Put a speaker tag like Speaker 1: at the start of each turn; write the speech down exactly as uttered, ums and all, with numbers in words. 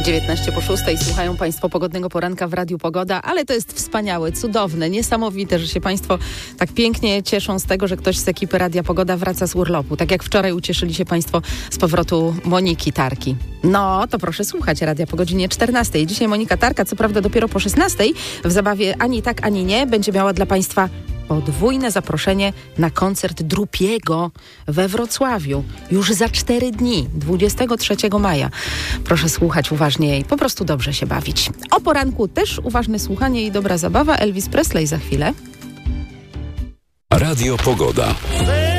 Speaker 1: dziewiętnaście po szóstej słuchają Państwo pogodnego poranka w Radiu Pogoda, ale to jest wspaniałe, cudowne, niesamowite, że się Państwo tak pięknie cieszą z tego, że ktoś z ekipy Radia Pogoda wraca z urlopu. Tak jak wczoraj ucieszyli się Państwo z powrotu Moniki Tarki. No, to proszę słuchać Radia po godzinie czternastej. Dzisiaj Monika Tarka, co prawda dopiero po szesnastej, w zabawie Ani tak, ani nie, będzie miała dla Państwa podwójne zaproszenie na koncert Drupiego we Wrocławiu. Już za cztery dni, dwudziestego trzeciego maja. Proszę słuchać uważnie i po prostu dobrze się bawić. O poranku też uważne słuchanie i dobra zabawa. Elvis Presley za chwilę.
Speaker 2: Radio Pogoda.